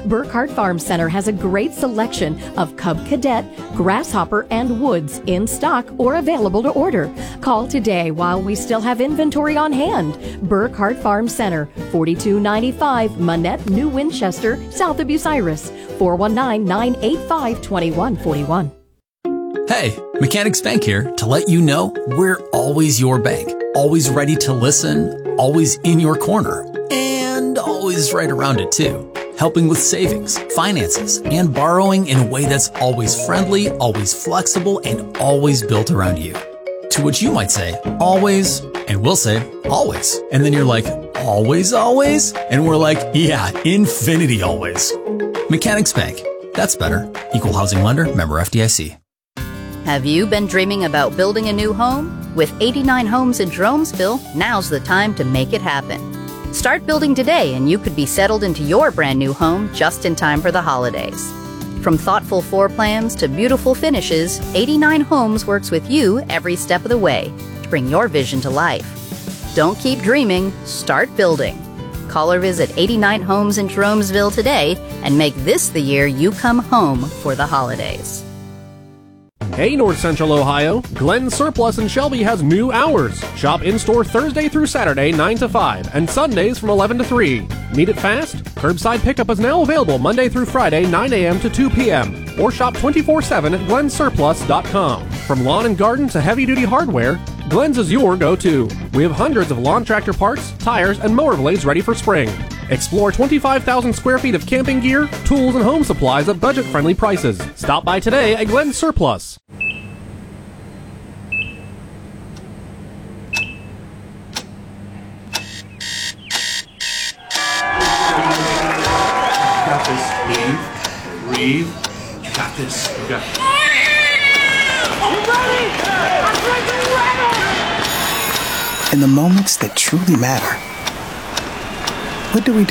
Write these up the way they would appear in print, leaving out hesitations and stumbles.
Burkhardt Farm Center has a great selection of Cub Cadet, Grasshopper, and Woods in stock or available to order. Call today while we still have inventory on hand. Burkhardt Farm Center, 4295 Manette, New Winchester, south of Bucyrus, 419-985-2141. Hey, Mechanics Bank here to let you know we're always your bank. Always ready to listen, always in your corner, and always right around it too. Helping with savings, finances, and borrowing in a way that's always friendly, always flexible, and always built around you. To which you might say, always, and we'll say, always. And then you're like, always, always? And we're like, yeah, infinity always. Mechanics Bank. That's better. Equal housing lender, member FDIC. Have you been dreaming about building a new home? With 89 Homes in Jeromesville, now's the time to make it happen. Start building today and you could be settled into your brand new home just in time for the holidays. From thoughtful floor plans to beautiful finishes, 89 Homes works with you every step of the way to bring your vision to life. Don't keep dreaming, start building. Call or visit 89 Homes in Jeromesville today and make this the year you come home for the holidays. Hey, North Central Ohio, Glenn Surplus in Shelby has new hours. Shop in-store Thursday through Saturday, 9 to 5, and Sundays from 11 to 3. Need it fast? Curbside pickup is now available Monday through Friday, 9 a.m. to 2 p.m. Or shop 24/7 at glennsurplus.com. From lawn and garden to heavy-duty hardware, Glenn's is your go-to. We have hundreds of lawn tractor parts, tires, and mower blades ready for spring. Explore 25,000 square feet of camping gear, tools, and home supplies at budget-friendly prices. Stop by today at Glenn Surplus. Got this. Breathe. You got this. You got this. You ready? I'm freaking ready! In the moments that truly matter, what do?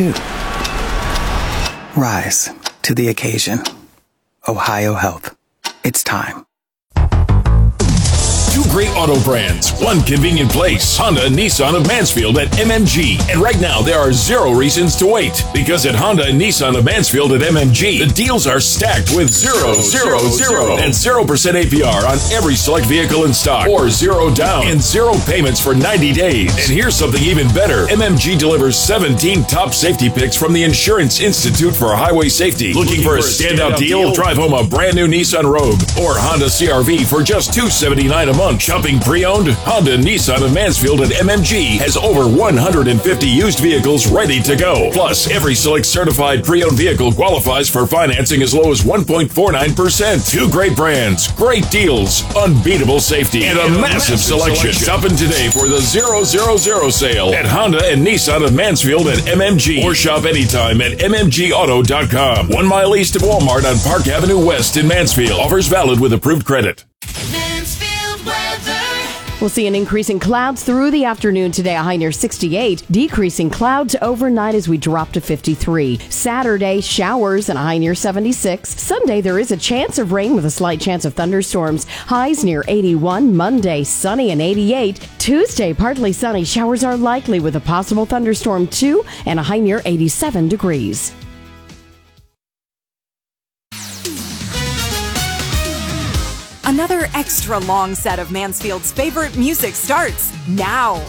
Rise to the occasion. Ohio Health. It's time. Two great auto brands, one convenient place. Honda and Nissan of Mansfield at MMG. And right now, there are 0 reasons to wait. Because at Honda and Nissan of Mansfield at MMG, the deals are stacked with 0, 0, 0, and 0% APR on every select vehicle in stock. Or 0 down and 0 payments for 90 days. And here's something even better. MMG delivers 17 top safety picks from the Insurance Institute for Highway Safety. Looking for a standout deal? Drive home a brand new Nissan Rogue or Honda CR-V for just $279 a month. Shopping pre-owned? Honda Nissan of Mansfield at MMG has over 150 used vehicles ready to go. Plus, every select certified pre-owned vehicle qualifies for financing as low as 1.49%. Two great brands, great deals, unbeatable safety, and a massive selection. Shop in today for the 000 sale at Honda and Nissan of Mansfield at MMG. Or shop anytime at mmgauto.com. 1 mile east of Walmart on Park Avenue West in Mansfield. Offers valid with approved credit. We'll see an increase in clouds through the afternoon today, a high near 68. Decreasing clouds overnight as we drop to 53. Saturday, showers and a high near 76. Sunday, there is a chance of rain with a slight chance of thunderstorms. Highs near 81. Monday, sunny and 88. Tuesday, partly sunny. Showers are likely with a possible thunderstorm too, and a high near 87 degrees. Another extra long set of Mansfield's favorite music starts now.